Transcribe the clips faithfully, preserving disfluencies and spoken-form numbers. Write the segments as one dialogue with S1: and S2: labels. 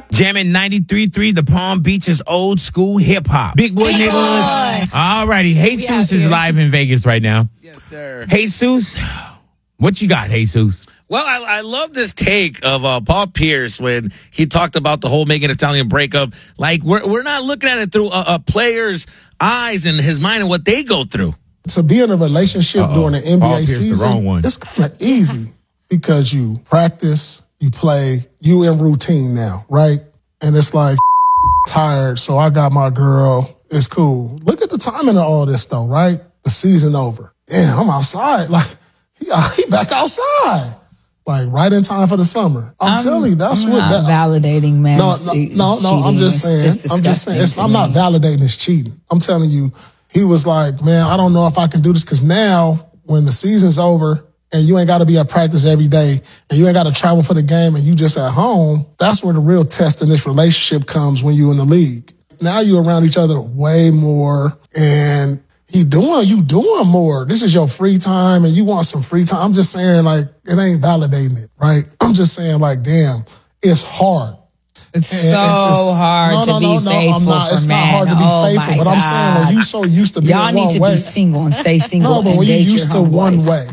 S1: Jamming ninety-three point three, the Palm Beaches old school hip hop. Big Boy
S2: Big
S1: Neighborhood.
S2: Boy.
S1: All righty. Jesus is live in Vegas right now.
S3: Yes, sir.
S1: Jesus, what you got, Jesus?
S3: Well, I, I love this take of uh, Paul Pierce when he talked about the whole Megan Thee Stallion breakup. Like, we're we're not looking at it through a, a player's eyes and his mind and what they go through.
S4: To be in a relationship
S1: Uh-oh.
S4: during the N B A
S1: Paul Pierce,
S4: season,
S1: the wrong one.
S4: it's kind of easy because you practice, you play, you in routine now, right? And it's like, tired, so I got my girl. It's cool. Look at the timing of all this, though, right? The season over. Damn, I'm outside. Like, he, he back outside. Like, right in time for the summer. I'm, I'm telling you, that's
S2: I'm
S4: what
S2: not
S4: that.
S2: validating, man.
S4: No, no, no, no I'm just saying.
S2: Just
S4: I'm just saying. It's, I'm not validating it's cheating. I'm telling you, he was like, man, I don't know if I can do this because now when the season's over and you ain't got to be at practice every day and you ain't got to travel for the game and you just at home, that's where the real test in this relationship comes when you in the league. Now you're around each other way more and he doing, you doing more. This is your free time and you want some free time. I'm just saying like, it ain't validating it, right? I'm just saying like, damn, it's hard.
S2: It's
S4: And
S2: so
S4: it's- it's-
S2: hard
S4: no,
S2: to
S4: no,
S2: be
S4: no, no,
S2: faithful
S4: I'm not,
S2: for
S4: It's
S2: men.
S4: not hard to be
S2: Oh,
S4: faithful,
S2: my
S4: but I'm saying when
S2: God.
S4: you so used to being
S2: Y'all need
S4: one
S2: to
S4: way.
S2: be single and stay single
S4: No, but
S2: and
S4: when you
S2: date
S4: used to
S2: your
S4: one
S2: homeboys.
S4: way.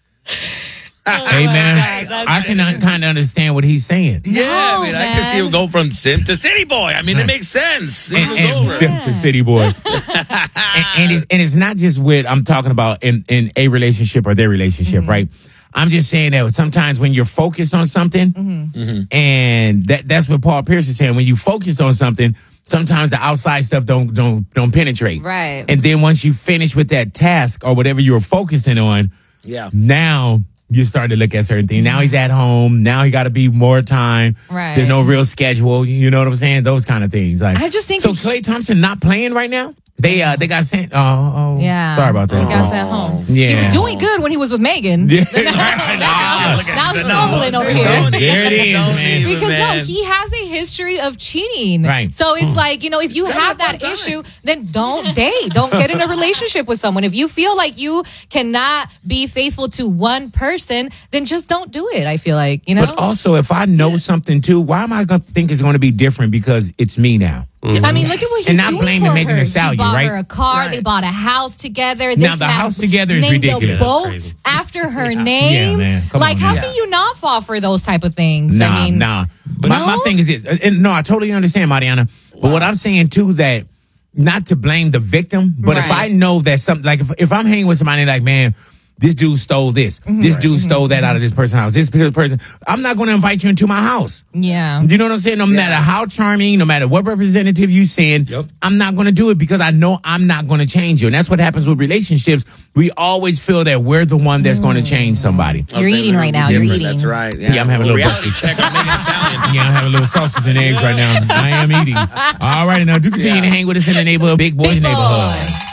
S1: Hey, man, I can kind of understand what he's saying.
S3: Yeah, I mean, I can see
S2: man.
S3: him go from simp to city boy. I mean, it makes sense.
S1: And, and Sim to City Boy. and, and, it's, and it's not just with, I'm talking about in, in a relationship or their relationship,
S2: Mm-hmm.
S1: right? I'm just saying that sometimes when you're focused on something,
S2: Mm-hmm.
S1: and that that's what Paul Pierce is saying, when you focus on something, sometimes the outside stuff don't don't don't penetrate.
S2: Right.
S1: And then once you finish with that task or whatever you were focusing on,
S3: Yeah.
S1: now you're starting to look at certain things. Now he's at home. Now he got to be more time.
S2: Right.
S1: There's no real schedule. You know what I'm saying? Those kind of things. Like
S2: I just think
S1: so.
S2: he-
S1: Klay Thompson not playing right now. They uh they got sent. Oh, oh
S2: Yeah.
S1: Sorry about that.
S2: He got sent home.
S1: Yeah.
S2: He was doing good when he was with Megan.
S1: Yeah.
S2: now,
S3: Look at
S2: now
S3: the
S2: he's
S3: numbers.
S2: fumbling over
S3: Don't
S2: here.
S3: even-
S1: There it is,
S3: don't
S1: man.
S3: even,
S2: Because
S3: man.
S2: no, he has a history of cheating.
S1: Right.
S2: So it's like, you know, if you have that
S3: fun time.
S2: issue, then don't date. Don't get in a relationship with someone. If you feel like you cannot be faithful to one person, then just don't do it, I feel like, you know?
S1: But also, if I know something too, why am I gonna think it's going to be different because it's me now?
S2: I mean, look at what he's
S1: And not
S2: doing
S1: blaming
S2: for
S1: Megan
S2: her.
S1: Thee Stallion,
S2: He bought
S1: right?
S2: her a car.
S3: Right.
S2: They bought a house together. This
S1: Now, the
S2: man
S1: house together is
S2: named
S1: ridiculous.
S2: A
S1: That's
S2: boat
S3: crazy.
S2: after her name.
S1: Yeah, man. Come
S2: like,
S1: on,
S2: how
S1: man.
S2: can you not fall for those type of things?
S1: Nah,
S2: I mean,
S1: nah. But my, my
S2: No?
S1: thing is, it, and no, I totally understand, Mariana. But what I'm saying too, that not to blame the victim, but if I
S2: Right.
S1: know that something, like if, if I'm hanging with somebody like, man, this dude stole this, this dude stole that out of this person's house, this person, I'm not going to invite you into my house.
S2: Yeah.
S1: You know what I'm saying? No matter how charming, no matter what representative you send,
S3: Yep.
S1: I'm not going to do it because I know I'm not going to change you. And that's what happens with relationships. We always feel that we're the one that's going to change somebody.
S2: You're eating right now. You're
S3: Different,
S2: eating.
S3: That's right.
S1: Yeah, I'm having a little
S3: reality
S1: breakfast.
S3: check on Megan Thee Stallion.
S1: Yeah, I'm having a little sausage and eggs right now. I am eating. All right, now do continue
S3: Yeah.
S1: to hang with us in the neighborhood, Big Boys
S2: Big
S1: neighborhood.
S2: Boy.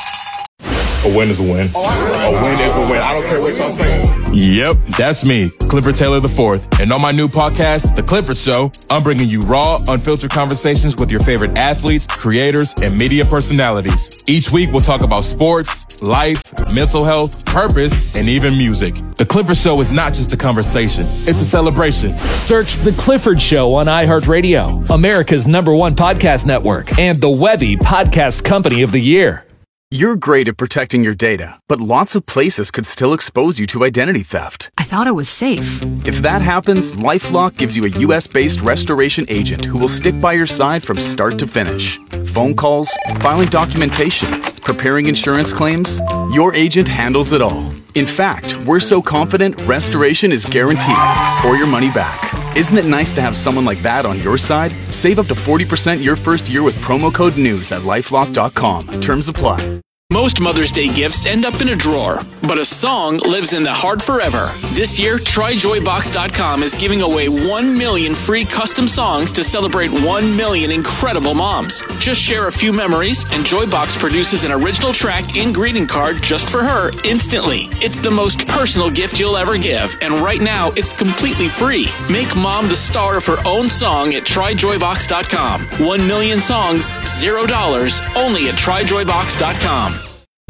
S5: A win is a win. A win is a win. I don't care what y'all say.
S6: Yep, that's me, Clifford Taylor the fourth. And on my new podcast, The Clifford Show, I'm bringing you raw, unfiltered conversations with your favorite athletes, creators, and media personalities. Each week, we'll talk about sports, life, mental health, purpose, and even music. The Clifford Show is not just a conversation, it's a celebration.
S7: Search The Clifford Show on iHeartRadio, America's number one podcast network, and the Webby Podcast Company of the Year.
S8: You're great at protecting your data, but lots of places could still expose you to identity theft.
S9: I thought it was safe.
S8: If that happens, LifeLock gives you a U S-based restoration agent who will stick by your side from start to finish. Phone calls, filing documentation, preparing insurance claims, your agent handles it all. In fact, we're so confident restoration is guaranteed or your money back. Isn't it nice to have someone like that on your side? Save up to forty percent your first year with promo code NEWS at lifelock dot com. Terms apply.
S10: Most Mother's Day gifts end up in a drawer, but a song lives in the heart forever. This year, try joy box dot com is giving away one million free custom songs to celebrate one million incredible moms. Just share a few memories, and Joybox produces an original track and greeting card just for her instantly. It's the most personal gift you'll ever give, and right now, it's completely free. Make mom the star of her own song at try joy box dot com. One million songs, zero dollars, only at try joy box dot com.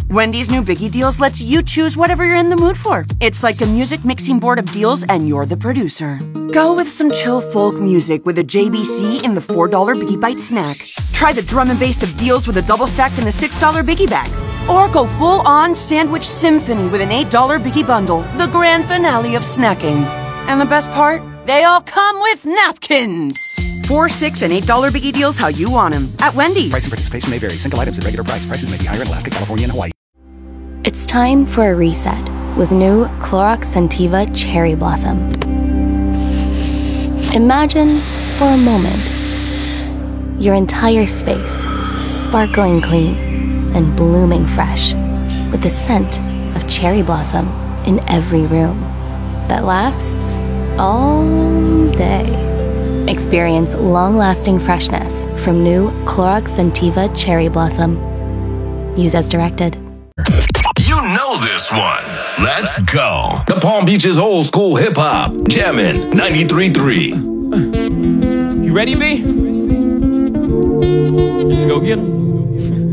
S9: Wendy's new Biggie Deals lets you choose whatever you're in the mood for. It's like a music mixing board of deals, and you're the producer. Go with some chill folk music with a J B C in the four dollar Biggie Bite snack. Try the drum and bass of deals with a double stack in the six dollar Biggie Bag. Or go full-on sandwich symphony with an eight dollar Biggie Bundle, the grand finale of snacking. And the best part? They all come with napkins. Four, six, and eight dollar Biggie Deals how you want them at Wendy's.
S11: Price and participation may vary. Single items at regular price. Prices may be higher in Alaska, California, and Hawaii.
S12: It's time for a reset with new Clorox Scentiva Cherry Blossom. Imagine, for a moment, your entire space sparkling clean and blooming fresh with the scent of cherry blossom in every room that lasts all day. Experience long-lasting freshness from new Clorox Scentiva Cherry Blossom. Use as directed.
S13: You know this one. Let's go. The Palm Beach's old school hip hop. Jammin' ninety-three point three.
S14: You ready, B? Let's go get 'em.